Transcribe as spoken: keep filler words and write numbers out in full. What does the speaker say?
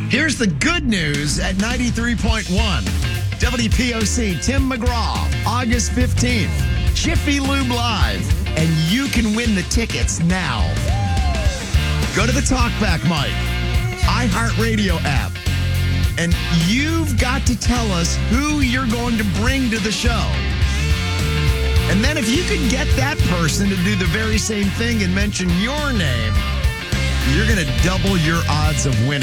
Here's the good news at ninety-three point one. W P O C, Tim McGraw, August fifteenth, Jiffy Lube Live, and you can win the tickets now. Go to the Talkback Mic, iHeartRadio app, and you've got to tell us who you're going to bring to the show. And then if you could get that person to do the very same thing and mention your name, you're going to double your odds of winning.